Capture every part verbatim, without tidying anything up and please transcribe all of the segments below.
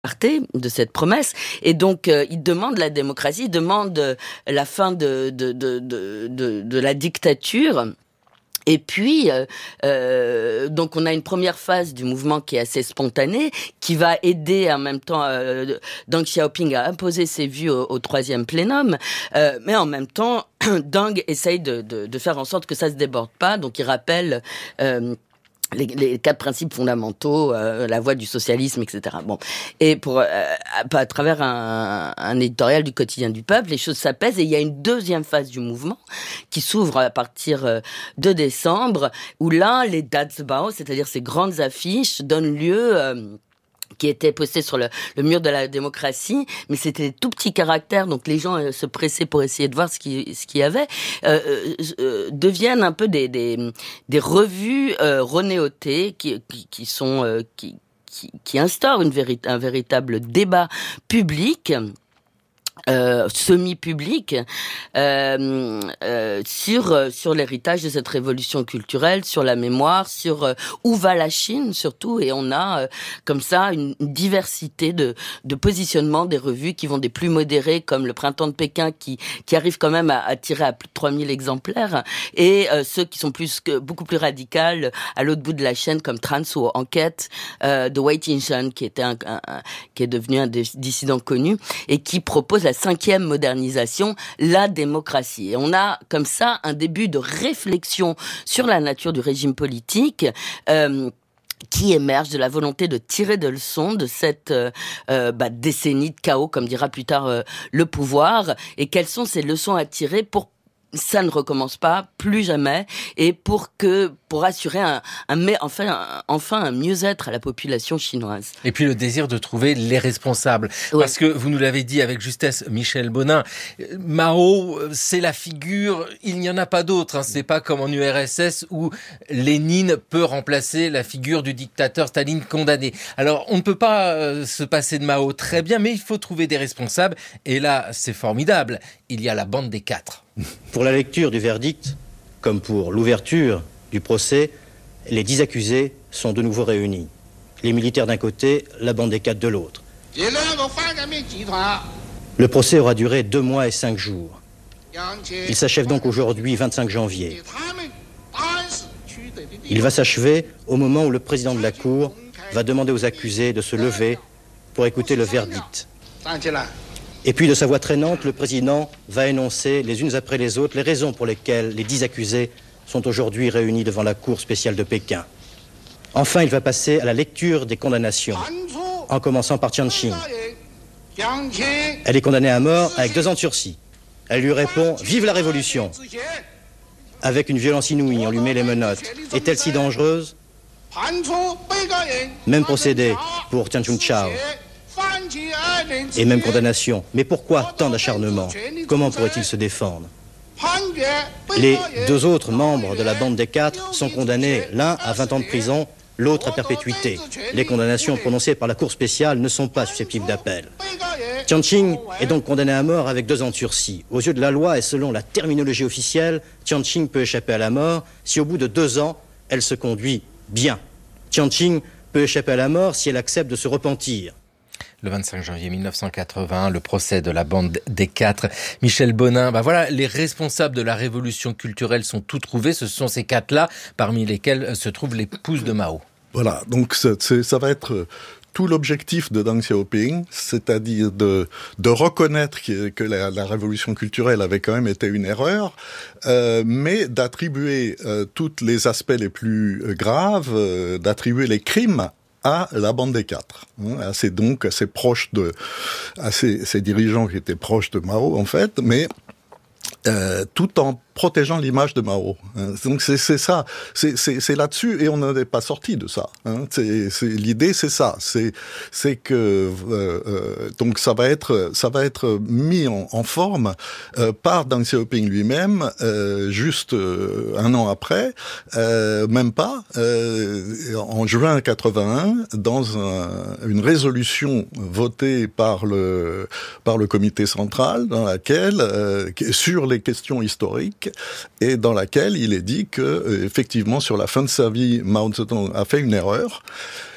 de cette promesse, et donc euh, il demande la démocratie, il demande euh, la fin de, de, de, de, de, de la dictature. Et puis, euh, euh, donc on a une première phase du mouvement qui est assez spontanée, qui va aider en même temps euh, Deng Xiaoping à imposer ses vues au, au troisième plénum, euh, mais en même temps, Deng essaye de, de, de faire en sorte que ça se déborde pas, donc il rappelle euh, Les, les quatre principes fondamentaux, euh, la voie du socialisme, et cetera. Bon, et pour euh, à, à travers un, un éditorial du Quotidien du Peuple, les choses s'apaisent et il y a une deuxième phase du mouvement qui s'ouvre à partir euh, de décembre, où là, les Dazbao, c'est-à-dire ces grandes affiches, donnent lieu euh, qui étaient postés sur le, le mur de la démocratie, mais c'était des tout petits caractères, donc les gens euh, se pressaient pour essayer de voir ce qu'il ce qu'il y avait, euh, euh, deviennent un peu des, des, des revues euh, renéotées qui, qui, qui sont euh, qui, qui, qui instaurent une véri- un véritable débat public. Euh, semi-public euh, euh, sur sur l'héritage de cette révolution culturelle, sur la mémoire, sur euh, où va la Chine surtout, et on a euh, comme ça une, une diversité de de positionnements des revues qui vont des plus modérées comme le Printemps de Pékin qui qui arrive quand même à, à tirer à plus de trois mille exemplaires, et euh, ceux qui sont plus que beaucoup plus radicales à l'autre bout de la chaîne comme Trans ou Enquête euh, de Wei Jingshan qui était un, un, un qui est devenu un dissident connu et qui propose la cinquième modernisation, la démocratie. Et on a comme ça un début de réflexion sur la nature du régime politique euh, qui émerge de la volonté de tirer des leçons de cette euh, euh, bah, décennie de chaos, comme dira plus tard euh, le pouvoir, et quelles sont ces leçons à tirer pour ça ne recommence pas, plus jamais, et pour que, pour assurer un, un mais enfin, un, enfin un mieux-être à la population chinoise. Et puis le désir de trouver les responsables. Ouais. Parce que vous nous l'avez dit avec justesse, Michel Bonin, Mao, c'est la figure, il n'y en a pas d'autre, hein. C'est pas comme en U R S S où Lénine peut remplacer la figure du dictateur Staline condamné. Alors, on ne peut pas euh, se passer de Mao très bien, mais il faut trouver des responsables. Et là, c'est formidable. Il y a la bande des quatre. Pour la lecture du verdict, comme pour l'ouverture du procès, les dix accusés sont de nouveau réunis. Les militaires d'un côté, la bande des quatre de l'autre. Le procès aura duré deux mois et cinq jours. Il s'achève donc aujourd'hui, vingt-cinq janvier. Il va s'achever au moment où le président de la Cour va demander aux accusés de se lever pour écouter le verdict. Et puis, de sa voix traînante, le président va énoncer les unes après les autres les raisons pour lesquelles les dix accusés sont aujourd'hui réunis devant la Cour spéciale de Pékin. Enfin, il va passer à la lecture des condamnations, en commençant par Jiang Qing. Elle est condamnée à mort avec deux ans de sursis. Elle lui répond « Vive la Révolution !» Avec une violence inouïe, on lui met les menottes. Est-elle si dangereuse ? Même procédé pour Tian Chun-Chao. Et même condamnation. Mais pourquoi tant d'acharnement ? Comment pourrait-il se défendre ? Les deux autres membres de la bande des quatre sont condamnés, l'un à vingt ans de prison, l'autre à perpétuité. Les condamnations prononcées par la Cour spéciale ne sont pas susceptibles d'appel. Jiang Qing est donc condamné à mort avec deux ans de sursis. Aux yeux de la loi et selon la terminologie officielle, Jiang Qing peut échapper à la mort si au bout de deux ans, elle se conduit bien. Jiang Qing peut échapper à la mort si elle accepte de se repentir. Le vingt-cinq janvier mille neuf cent quatre-vingts, le procès de la bande des quatre. Michel Bonin, bah voilà, les responsables de la révolution culturelle sont tous trouvés. Ce sont ces quatre-là, parmi lesquels se trouve l'épouse de Mao. Voilà, donc c'est, c'est, ça va être tout l'objectif de Deng Xiaoping, c'est-à-dire de, de reconnaître que, que la, la révolution culturelle avait quand même été une erreur, euh, mais d'attribuer euh, tous les aspects les plus graves, euh, d'attribuer les crimes à la bande des quatre, hein, assez donc assez proche de, à ces, ces dirigeants qui étaient proches de Mao en fait, mais euh, tout en protégeant l'image de Mao. Hein. Donc c'est, c'est ça, c'est, c'est, c'est là-dessus et on n'en est pas sorti de ça. Hein. C'est, c'est, l'idée, c'est ça, c'est, c'est que euh, euh, donc ça va être, ça va être mis en, en forme euh, par Deng Xiaoping lui-même, euh, juste euh, un an après, euh, même pas, euh, en juin quatre-vingt-un, dans un, une résolution votée par le par le comité central, dans laquelle euh, sur les questions historiques. Et dans laquelle il est dit que, euh, effectivement, sur la fin de sa vie, Mao Zedong a fait une erreur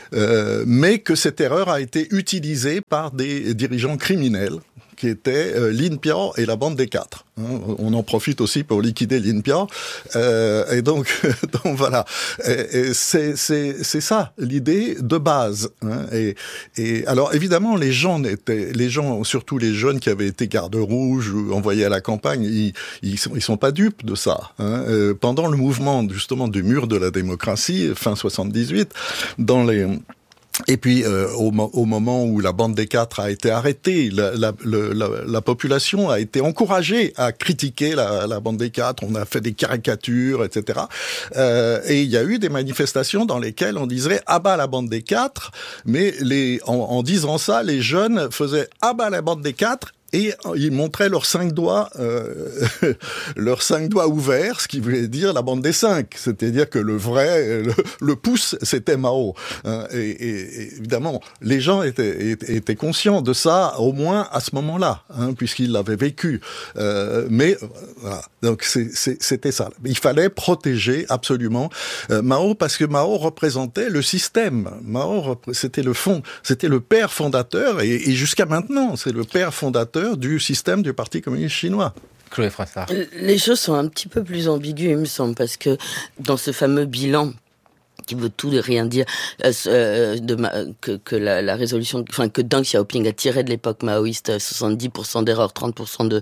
euh, mais que cette erreur a été utilisée par des dirigeants criminels qui étaient euh, l'I N P I A et la bande des quatre. Hein, on en profite aussi pour liquider l'I N P I A. Euh, et donc, donc voilà, et, et c'est, c'est, c'est ça l'idée de base. Hein, et, et alors évidemment, les gens étaient, les gens, surtout les jeunes qui avaient été gardes rouges ou envoyés à la campagne, ils, ils sont, ils sont pas dupes de ça. Hein. Euh, pendant le mouvement justement du mur de la démocratie, fin soixante-dix-huit, dans les Et puis, euh, au, au moment où la bande des quatre a été arrêtée, la, la, la, la population a été encouragée à critiquer la, la bande des quatre. On a fait des caricatures, et cetera. Euh, et il y a eu des manifestations dans lesquelles on disait « Ah bah la bande des quatre », mais les, en, en disant ça, les jeunes faisaient « Ah bah la bande des quatre ». Et ils montraient leurs cinq doigts, euh, leurs cinq doigts ouverts, ce qui voulait dire la bande des cinq. C'est-à-dire que le vrai, le, le pouce, c'était Mao. Et, et, et évidemment, les gens étaient, étaient, étaient conscients de ça, au moins à ce moment-là, hein, puisqu'ils l'avaient vécu. Euh, mais voilà, donc c'est, c'est, c'était ça. Il fallait protéger absolument euh, Mao, parce que Mao représentait le système. Mao, c'était le fond, c'était le père fondateur, et, et jusqu'à maintenant, c'est le père fondateur du système du Parti communiste chinois. Chloé Frassard. Les choses sont un petit peu plus ambiguës, il me semble, parce que dans ce fameux bilan qui veut tout et rien dire, euh, de ma, que, que la, la résolution, enfin que Deng Xiaoping a tiré de l'époque maoïste soixante-dix pour cent d'erreurs, trente pour cent de,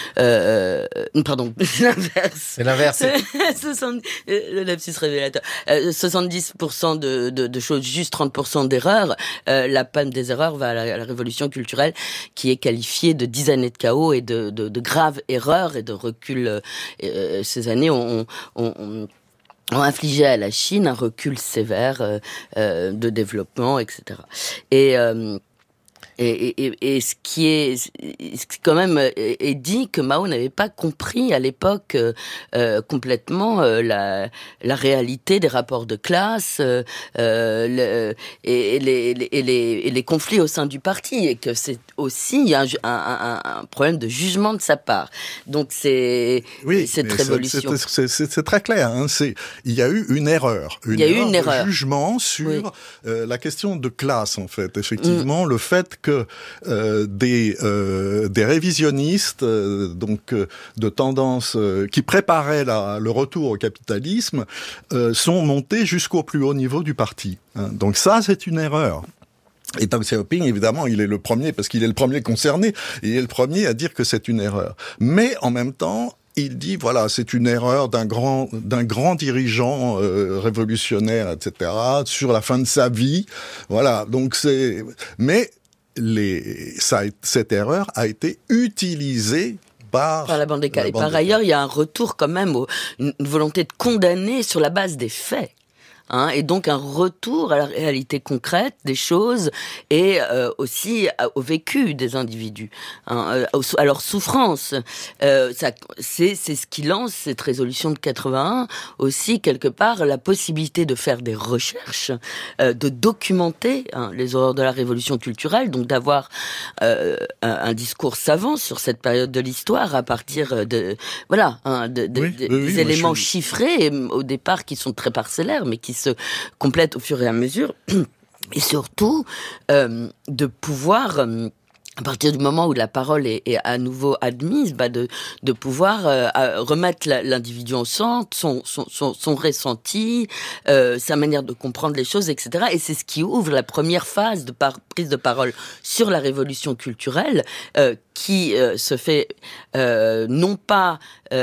euh, pardon, l'inverse. C'est l'inverse. soixante, le lapsus révélateur. Euh, soixante-dix pour cent de, de, de choses justes, trente pour cent d'erreurs. Euh, la panne des erreurs va à la, à la révolution culturelle, qui est qualifiée de dix années de chaos et de, de, de graves erreurs et de recul. Euh, ces années, on, on, on ont infligé à la Chine un recul sévère euh, euh, de développement, et cetera. Et, euh, et, et, et ce qui est, ce qui quand même est, est dit que Mao n'avait pas compris à l'époque euh, euh, complètement euh, la, la réalité des rapports de classe euh, le, et, et, les, les, et, les, et les conflits au sein du parti, et que c'est aussi un, un, un, un problème de jugement de sa part. Donc c'est oui, cette révolution. C'est, c'est, c'est, c'est très clair. Hein, c'est, il y a eu une erreur, une, il y a erreur, eu une de erreur. jugement sur oui. euh, la question de classe, en fait. Effectivement, mm. le fait que euh, des, euh, des révisionnistes, euh, donc euh, de tendance euh, qui préparaient la, le retour au capitalisme, euh, sont montés jusqu'au plus haut niveau du parti. Hein. Donc ça, c'est une erreur. Et Deng Xiaoping, évidemment, il est le premier, parce qu'il est le premier concerné, et il est le premier à dire que c'est une erreur. Mais en même temps, il dit, voilà, c'est une erreur d'un grand, d'un grand dirigeant euh, révolutionnaire, et cetera, sur la fin de sa vie. Voilà, donc c'est... Mais les, ça, cette erreur a été utilisée par, par la bande des quatre. Et par ailleurs, il y a un retour quand même, au, une volonté de condamner sur la base des faits. Hein, et donc un retour à la réalité concrète des choses et euh, aussi à, au vécu des individus, hein, euh, à leur souffrance. Euh, ça, c'est, c'est ce qui lance cette résolution de quatre-vingt-un, aussi quelque part la possibilité de faire des recherches, euh, de documenter hein, les horreurs de la révolution culturelle, donc d'avoir euh, un, un discours savant sur cette période de l'histoire à partir de voilà hein, de, de, oui, de, oui, des oui, éléments je... chiffrés au départ qui sont très parcellaires, mais qui se complète au fur et à mesure, et surtout euh, de pouvoir, euh, à partir du moment où la parole est, est à nouveau admise, bah de, de pouvoir euh, remettre la, l'individu au centre, son, son, son, son ressenti, euh, sa manière de comprendre les choses, et cetera. Et c'est ce qui ouvre la première phase de par, prise de parole sur la révolution culturelle, euh, qui euh, se fait euh, non pas...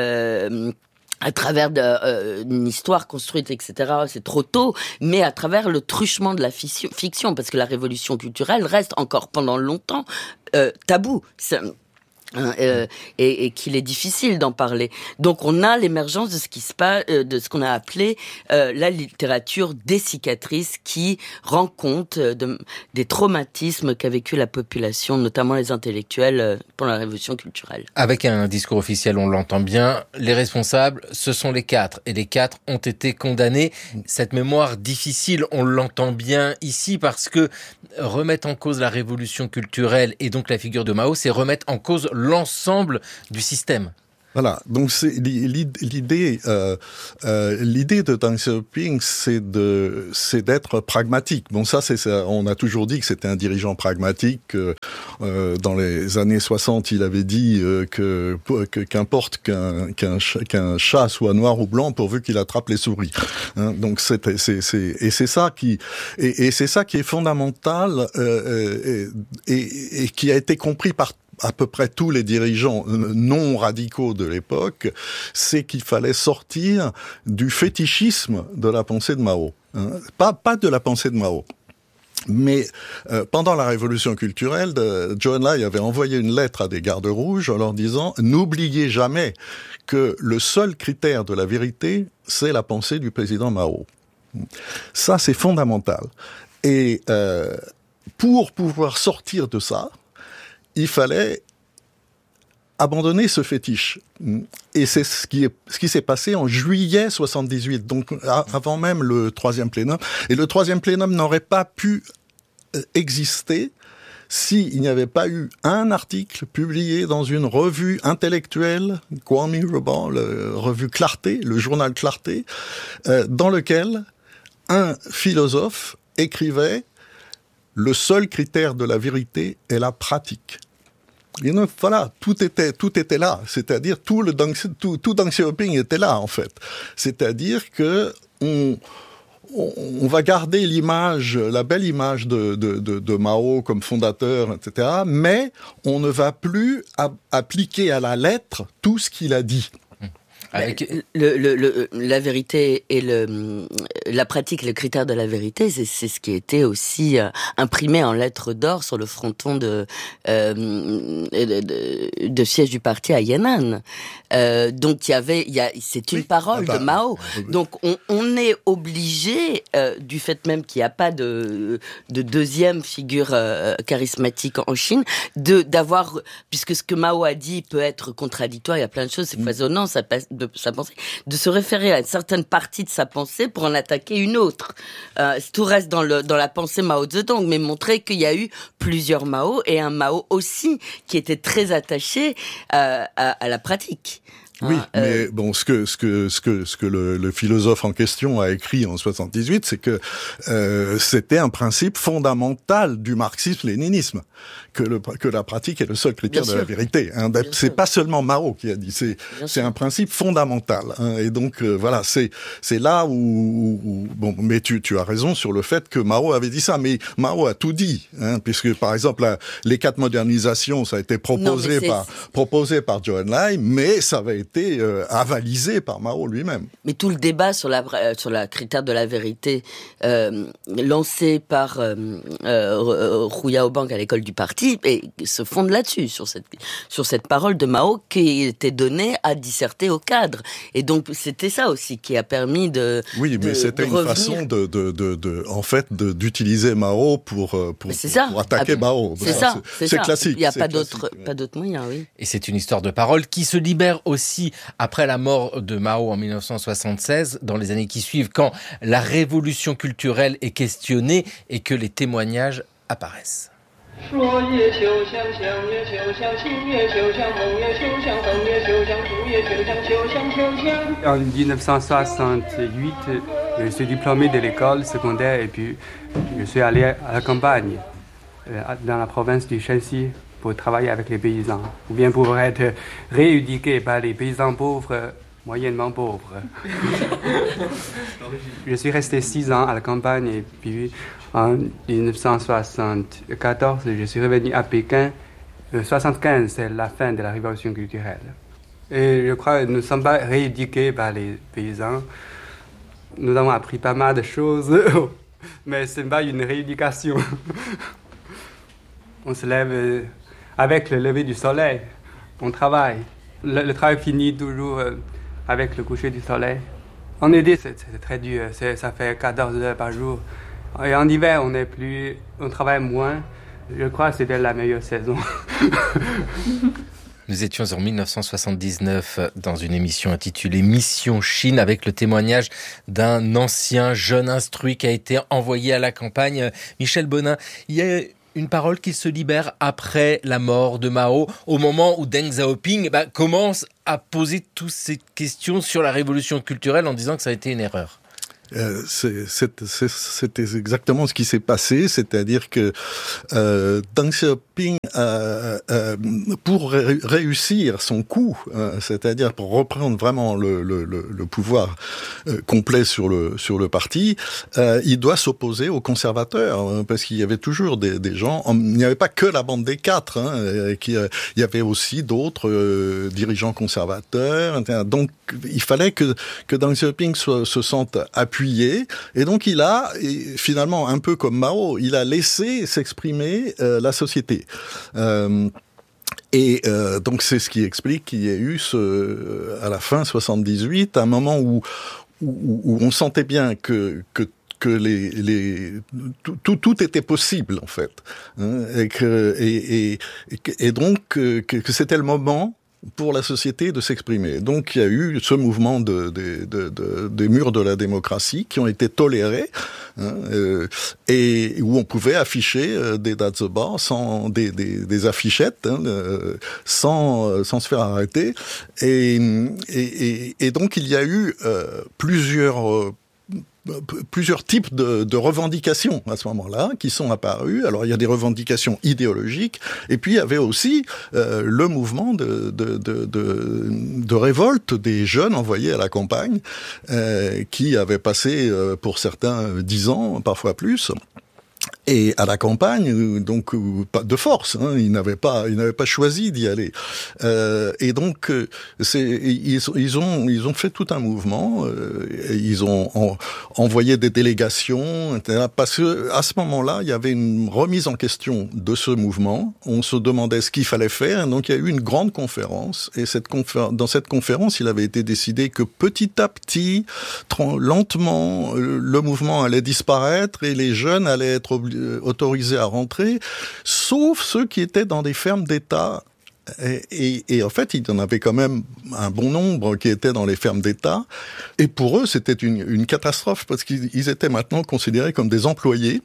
Euh, à travers de, euh, une histoire construite, et cetera, c'est trop tôt, mais à travers le truchement de la fiction, fiction parce que la révolution culturelle reste encore pendant longtemps euh, tabou. C'est, Hein, euh, et, et qu'il est difficile d'en parler. Donc on a l'émergence de ce qui se passe, euh, de ce qu'on a appelé euh, la littérature des cicatrices, qui rend compte euh, de, des traumatismes qu'a vécu la population, notamment les intellectuels, euh, pendant la révolution culturelle. Avec un discours officiel, on l'entend bien, les responsables, ce sont les quatre, et les quatre ont été condamnés. Cette mémoire difficile, on l'entend bien ici, parce que remettre en cause la révolution culturelle et donc la figure de Mao, c'est remettre en cause l'ensemble du système. Voilà, donc c'est l'idée, euh, euh, l'idée de Deng Xiaoping, c'est de, c'est d'être pragmatique. Bon, ça, c'est ça. On a toujours dit que c'était un dirigeant pragmatique. Euh, dans les années soixante, il avait dit euh, que, que qu'importe qu'un, qu'un, qu'un chat soit noir ou blanc pourvu qu'il attrape les souris. Hein, donc c'est, c'est, c'est, et c'est ça qui, et, et c'est ça qui est fondamental euh, et, et, et qui a été compris par à peu près tous les dirigeants non radicaux de l'époque, c'est qu'il fallait sortir du fétichisme de la pensée de Mao. Hein. Pas, pas de la pensée de Mao. Mais euh, pendant la révolution culturelle, de, Zhou Enlai avait envoyé une lettre à des gardes rouges en leur disant « N'oubliez jamais que le seul critère de la vérité, c'est la pensée du président Mao. » Ça, c'est fondamental. Et euh, pour pouvoir sortir de ça, il fallait abandonner ce fétiche. Et c'est ce qui est, ce qui s'est passé en juillet soixante-dix-huit, donc avant même le troisième plénum. Et le troisième plénum n'aurait pas pu exister s'il n'y avait pas eu un article publié dans une revue intellectuelle, Guangming Reban, la revue Clarté, le journal Clarté, euh, dans lequel un philosophe écrivait « Le seul critère de la vérité est la pratique ». Et donc, voilà, tout était, tout était là. C'est-à-dire, tout le Deng, tout, tout Deng Xiaoping était là, en fait. C'est-à-dire que on, on, on va garder l'image, la belle image de, de, de, de Mao comme fondateur, et cetera. Mais on ne va plus a, appliquer à la lettre tout ce qu'il a dit. Avec... Le, le, le, la vérité et le, la pratique, le critère de la vérité, c'est, c'est ce qui était aussi euh, imprimé en lettres d'or sur le fronton de, euh, de, de, de siège du parti à Yan'an. Euh, donc il y avait, il y a, c'est une oui. parole ah bah, de Mao. Donc on, on est obligé, euh, du fait même qu'il n'y a pas de, de deuxième figure euh, charismatique en Chine, de d'avoir, puisque ce que Mao a dit peut être contradictoire, il y a plein de choses, c'est foisonnant, ça passe de sa pensée, de se référer à une certaine partie de sa pensée pour en attaquer une autre. Euh, tout reste dans, le, dans la pensée Mao Zedong, mais montrer qu'il y a eu plusieurs Mao et un Mao aussi qui était très attaché euh, à, à la pratique. Oui, hein, mais euh... bon, ce que ce que ce que ce que le, le philosophe en question a écrit en soixante-dix-huit, c'est que euh, c'était un principe fondamental du marxisme-léninisme, que le que la pratique est le seul critère Bien de sûr. La vérité. Hein. C'est sûr. Pas seulement Mao qui a dit, c'est Bien c'est sûr. Un principe fondamental. Hein. Et donc euh, voilà, c'est c'est là où, où, où bon, mais tu tu as raison sur le fait que Mao avait dit ça, mais Mao a tout dit, hein, puisque par exemple la, les quatre modernisations, ça a été proposé non, par proposé par Zhou Enlai, mais ça avait été été euh, avalisé par Mao lui-même. Mais tout le débat sur la euh, sur la critère de la vérité euh, lancé par euh, euh, Hu Yaobang à l'école du parti et se fonde là-dessus, sur cette sur cette parole de Mao qui était donnée à disserter au cadre. Et donc c'était ça aussi qui a permis de oui, de, mais c'était de une revenir. façon de de de, de en fait de, d'utiliser Mao pour pour, pour, pour attaquer ah, Mao. C'est ça, c'est, c'est ça. classique. Il n'y a c'est pas classique, d'autre ouais. pas d'autre moyen, oui. Et c'est une histoire de parole qui se libère aussi après la mort de Mao en dix-neuf cent soixante-seize, dans les années qui suivent, quand la révolution culturelle est questionnée et que les témoignages apparaissent. En dix-neuf cent soixante-huit, je suis diplômé de l'école secondaire et puis je suis allé à la campagne, dans la province du Shanxi, pour travailler avec les paysans, ou bien pour être rééduqué par les paysans pauvres, moyennement pauvres. Je suis resté six ans à la campagne et puis en dix-neuf cent soixante-quatorze, je suis revenu à Pékin. soixante-quinze, c'est la fin de la révolution culturelle. Et je crois que nous ne sommes pas rééduqués par les paysans. Nous avons appris pas mal de choses, mais ce n'est pas une rééducation. On se lève avec le lever du soleil, on travaille. Le, le travail finit toujours avec le coucher du soleil. En été, c'est, c'est très dur, c'est, ça fait quatorze heures par jour. Et en hiver, on est plus, on travaille moins. Je crois que c'était la meilleure saison. Nous étions en dix-neuf cent soixante-dix-neuf dans une émission intitulée Mission Chine, avec le témoignage d'un ancien jeune instruit qui a été envoyé à la campagne. Michel Bonin, il y a une parole qui se libère après la mort de Mao, au moment où Deng Xiaoping bah, commence à poser toutes ces questions sur la révolution culturelle en disant que ça a été une erreur. Euh, c'est, c'est, c'est, c'était exactement ce qui s'est passé, c'est-à-dire que euh, Deng Xiaoping, euh, euh, pour ré- réussir son coup, euh, c'est-à-dire pour reprendre vraiment le, le, le, le pouvoir euh, complet sur le sur le parti, euh, il doit s'opposer aux conservateurs, hein, parce qu'il y avait toujours des, des gens. Il n'y avait pas que la bande des quatre, hein, qui, euh, il y avait aussi d'autres euh, dirigeants conservateurs. Donc, il fallait que que Deng Xiaoping soit, se sente appuyé. Et donc il a, finalement un peu comme Mao, il a laissé s'exprimer euh, la société. Euh, et euh, donc c'est ce qui explique qu'il y ait eu ce, à la fin soixante-dix-huit, un moment où, où, où on sentait bien que, que que les, les tout, tout, tout était possible en fait, hein, et que et, et, et donc que, que c'était le moment pour la société de s'exprimer. Donc il y a eu ce mouvement de, de, de, de, des murs de la démocratie qui ont été tolérés, hein, euh, et où on pouvait afficher euh, des datsuba sans des, des, des affichettes, hein, euh, sans sans se faire arrêter. Et et, et, et donc il y a eu euh, plusieurs euh, plusieurs types de, de revendications à ce moment-là qui sont apparues. Alors il y a des revendications idéologiques, et puis il y avait aussi euh, le mouvement de, de, de, de, de révolte des jeunes envoyés à la campagne, euh, qui avaient passé euh, pour certains dix ans, parfois plus. Et à la campagne, donc pas de force, hein, ils n'avaient pas, ils n'avaient pas choisi d'y aller. Euh, et donc, c'est, ils, ils ont, ils ont fait tout un mouvement. Euh, ils ont en, envoyé des délégations, et cetera. Parce que à ce moment-là, il y avait une remise en question de ce mouvement. On se demandait ce qu'il fallait faire. Donc, il y a eu une grande conférence. Et cette confé- dans cette conférence, il avait été décidé que petit à petit, lentement, le mouvement allait disparaître et les jeunes allaient être obligés, autorisés à rentrer, sauf ceux qui étaient dans des fermes d'État. Et, et, et en fait, il y en avait quand même un bon nombre qui étaient dans les fermes d'État. Et pour eux, c'était une, une catastrophe parce qu'ils étaient maintenant considérés comme des employés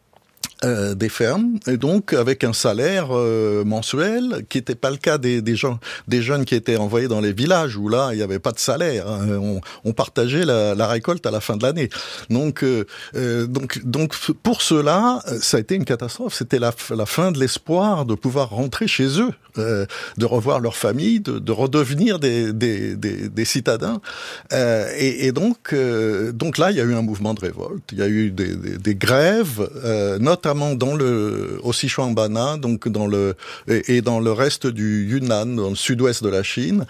Euh, des fermes, et donc avec un salaire euh, mensuel qui n'était pas le cas des, des gens, des jeunes qui étaient envoyés dans les villages où là il n'y avait pas de salaire. Hein. On, on partageait la, la récolte à la fin de l'année. Donc, euh, euh, donc, donc pour ceux-là, ça a été une catastrophe. C'était la, la fin de l'espoir de pouvoir rentrer chez eux, euh, de revoir leur famille, de, de redevenir des, des, des, des citadins. Euh, et, et donc, euh, donc là, il y a eu un mouvement de révolte. Il y a eu des, des, des grèves, euh, notamment dans le au Sichuan-Bana, donc dans le et, et dans le reste du Yunnan, dans le sud-ouest de la Chine,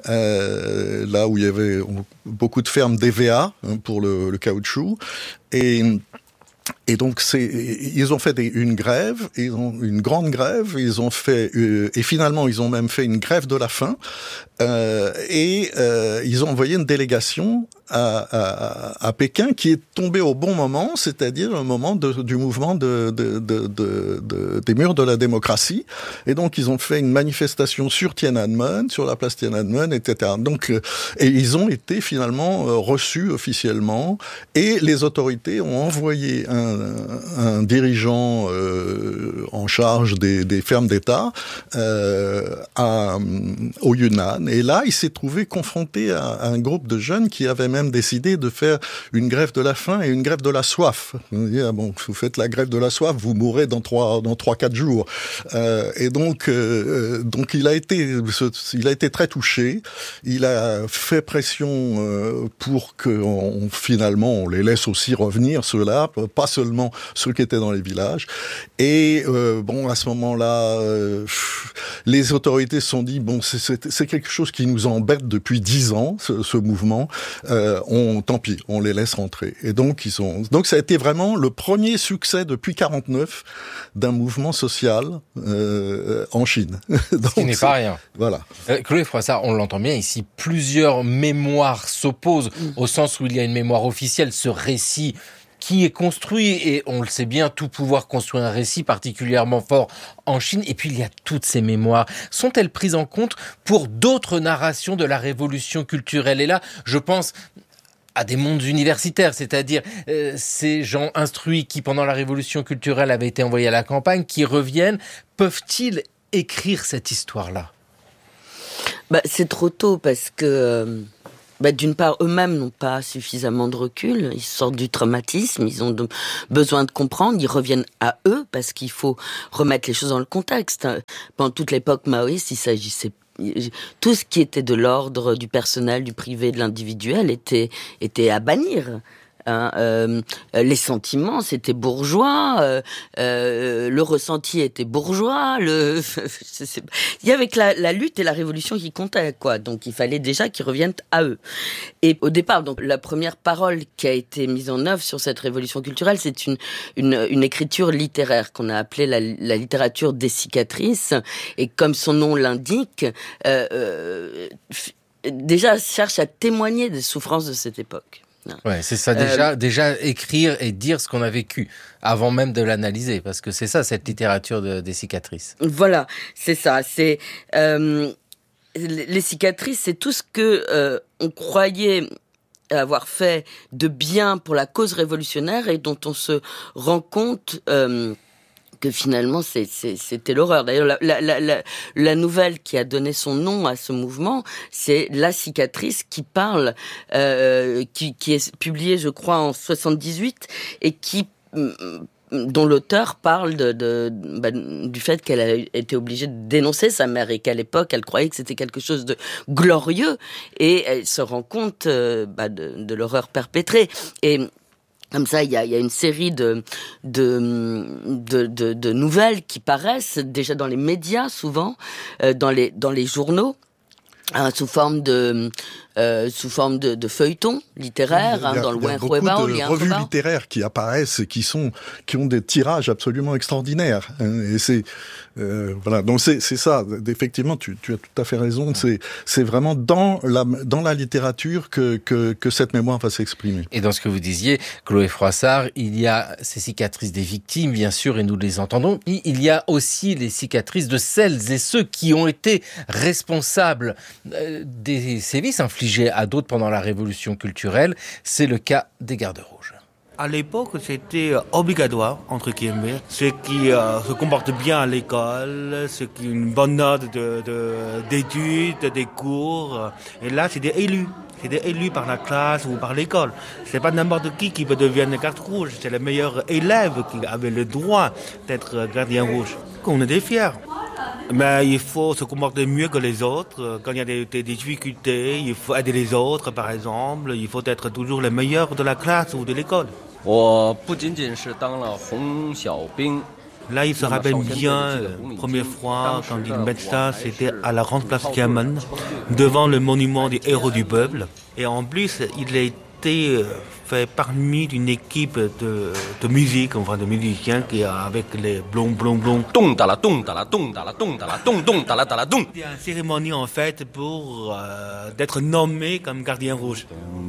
euh, là où il y avait beaucoup de fermes d'E V A, hein, pour le, le caoutchouc. Et Et donc c'est, ils ont fait des, une grève, ils ont une grande grève, ils ont fait euh, et finalement ils ont même fait une grève de la faim, euh, et euh, ils ont envoyé une délégation à, à, à Pékin qui est tombée au bon moment, c'est-à-dire au moment de, du mouvement de, de, de, de, de, des murs de la démocratie. Et donc ils ont fait une manifestation sur Tiananmen, sur la place Tiananmen, et cetera. Donc euh, et ils ont été finalement euh, reçus officiellement, et les autorités ont envoyé un un dirigeant euh, en charge des, des fermes d'État euh, à, au Yunnan. Et là, il s'est trouvé confronté à, à un groupe de jeunes qui avaient même décidé de faire une grève de la faim et une grève de la soif. On dit, ah bon, vous faites la grève de la soif, vous mourrez dans trois, dans trois, quatre jours. Euh, et donc, euh, donc il a été, il a été très touché. Il a fait pression euh, pour que on, finalement on les laisse aussi revenir, ceux-là, pas seulement ceux qui étaient dans les villages. Et euh, bon, à ce moment-là, euh, les autorités se sont dit, bon, c'est, c'est, c'est quelque chose qui nous embête depuis dix ans, ce, ce mouvement. Euh, on, tant pis, on les laisse rentrer. Et donc, ils ont. Donc, ça a été vraiment le premier succès depuis quarante-neuf d'un mouvement social euh, en Chine. Donc, ce qui n'est pas rien. Voilà. Euh, Chloé Froissart, on l'entend bien ici, plusieurs mémoires s'opposent, mmh. au sens où il y a une mémoire officielle, ce récit qui est construit, et on le sait bien, tout pouvoir construire un récit particulièrement fort en Chine, et puis il y a toutes ces mémoires. Sont-elles prises en compte pour d'autres narrations de la révolution culturelle ? Et là, je pense à des mondes universitaires, c'est-à-dire euh, ces gens instruits qui, pendant la révolution culturelle, avaient été envoyés à la campagne, qui reviennent, peuvent-ils écrire cette histoire-là ? Bah, c'est trop tôt parce que, euh, bah, d'une part, eux-mêmes n'ont pas suffisamment de recul. Ils sortent du traumatisme, ils ont de, besoin de comprendre. Ils reviennent à eux parce qu'il faut remettre les choses dans le contexte. Pendant toute l'époque maoïste, il s'agissait tout ce qui était de l'ordre du personnel, du privé, de l'individuel était était à bannir. Hein, euh, les sentiments, c'était bourgeois, euh, euh, le ressenti était bourgeois, le, il y avait que la, la lutte et la révolution qui comptaient, quoi. Donc il fallait déjà qu'ils reviennent à eux. Et au départ, donc la première parole qui a été mise en œuvre sur cette révolution culturelle, c'est une une, une écriture littéraire qu'on a appelée la, la littérature des cicatrices. Et comme son nom l'indique, euh, euh, déjà cherche à témoigner des souffrances de cette époque. Ouais, c'est ça, déjà, euh, déjà écrire et dire ce qu'on a vécu avant même de l'analyser, parce que c'est ça, cette littérature de, des cicatrices. Voilà, c'est ça. C'est euh, les cicatrices, c'est tout ce que euh, on croyait avoir fait de bien pour la cause révolutionnaire et dont on se rend compte. Euh, que finalement c'est, c'est, c'était l'horreur. D'ailleurs, la, la, la, la, la nouvelle qui a donné son nom à ce mouvement, c'est La Cicatrice, qui parle, euh, qui, qui est publiée, je crois, en soixante-dix-huit, et qui dont l'auteur parle de, de, bah, du fait qu'elle a été obligée de dénoncer sa mère et qu'à l'époque, elle croyait que c'était quelque chose de glorieux, et elle se rend compte euh, bah, de, de l'horreur perpétrée. Et comme ça, il y a, il y a une série de, de, de, de, de nouvelles qui paraissent déjà dans les médias, souvent, euh, dans les, dans les journaux, hein, sous forme de, euh, sous forme de, de feuilletons littéraires, il y a, hein, dans le il y a beaucoup Wenhuebao, de revues littéraires qui apparaissent et qui sont, qui ont des tirages absolument extraordinaires. Hein, et c'est, euh, voilà. Donc c'est, c'est ça. Effectivement, tu, tu as tout à fait raison. C'est, c'est vraiment dans la, dans la littérature que, que, que cette mémoire va s'exprimer. Et dans ce que vous disiez, Chloé Froissart, il y a ces cicatrices des victimes, bien sûr, et nous les entendons. Il y a aussi les cicatrices de celles et ceux qui ont été responsables des sévices infligés à d'autres pendant la révolution culturelle. C'est le cas des Gardes Rouges. À l'époque, c'était obligatoire, entre guillemets. Ceux qui euh, se comportent bien à l'école, ceux qui ont une bonne note de, de, d'études, des cours. Et là, c'était élu. C'était élu par la classe ou par l'école. C'est pas n'importe qui qui peut devenir garde rouge. C'est le meilleur élève qui avait le droit d'être gardien rouge. On était fiers. Mais il faut se comporter mieux que les autres. Quand il y a des, des difficultés, il faut aider les autres, par exemple. Il faut être toujours le meilleur de la classe ou de l'école. Là, il se rappelle bien, la première fois, quand il met ça, c'était à la grande place Tiananmen, devant le monument des héros du peuple. Et en plus, il a été fait parmi une équipe de, de musique, enfin de musiciens, qui avec les blonds, blonds, blonds. Il y a une cérémonie, en fait, pour euh, d'être nommé comme gardien rouge.